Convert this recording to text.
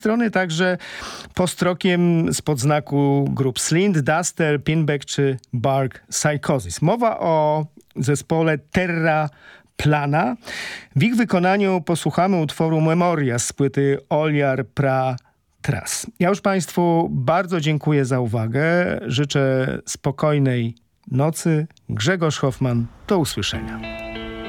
strony także postrokiem spod znaku grup Slint, Duster, Pinback czy Bark Psychosis. Mowa o zespole Terra Plana. W ich wykonaniu posłuchamy utworu Memoria z płyty Oliar Pra Tras. Ja już Państwu bardzo dziękuję za uwagę. Życzę spokojnej nocy. Grzegorz Hoffman. Do usłyszenia.